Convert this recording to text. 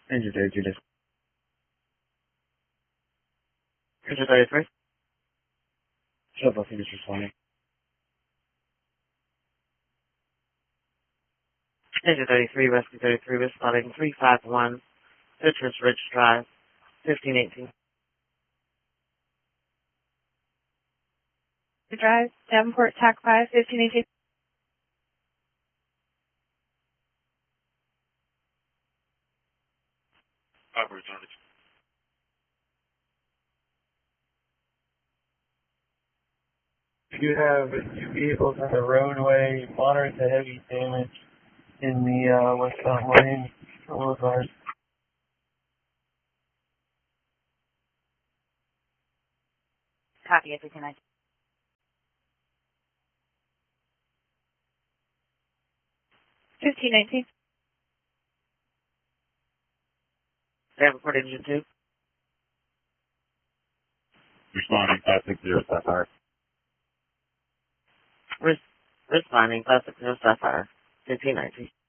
Engine 32, just. Engine 33. Shuttle Phoenix responding. Engine 33, Rescue 33, responding 351, Citrus Ridge Drive, 1518. Drive, Davenport, TAC 5, 1518. You have two vehicles on the roadway, moderate to heavy damage in the westbound lane. Boulevard. Copy, 1519. Davenport Engine 2. Responding 560 Sapphire. Responding 560 Sapphire, 1519.